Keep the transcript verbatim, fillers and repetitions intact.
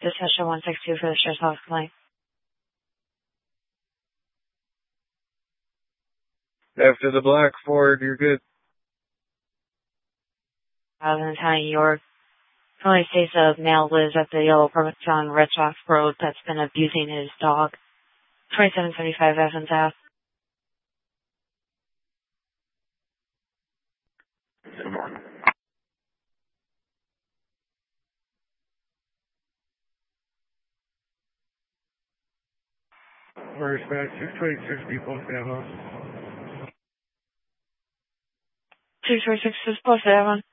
Dispatcher one six two for the sheriff's office line. After the black Ford, you're good. I was in the town of York. Only states a male lives at the yellow apartment on Red Sox Road that's been abusing his dog. twenty-seven seventy-five Evans Ave. First back, six twenty-six, people stand on. six twenty-six is posted, Evan.